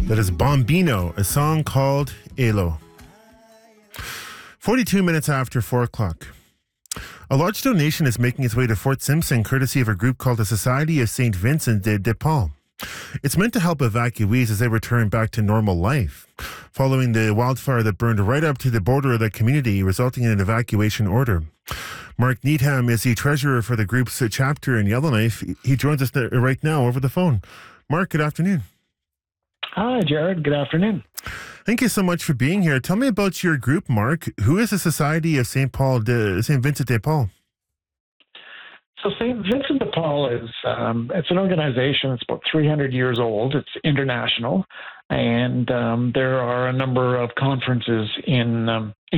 That is Bombino, a song called Elo. 42 minutes after 4 o'clock. A large donation is making its way to Fort Simpson, courtesy of a group called the Society of St. Vincent de Paul. It's meant to help evacuees as they return back to normal life, following the wildfire that burned right up to the border of the community, resulting in an evacuation order. Mark Needham is the treasurer for the group's chapter in Yellowknife. He joins us right now over the phone. Mark, good afternoon. Hi, Jared. Good afternoon. Thank you so much for being here. Tell me about your group, Mark. Who is the Society of St. Vincent de Paul? So St. Vincent de Paul is it's an organization. It's about 300 years old. It's international, and there are a number of conferences in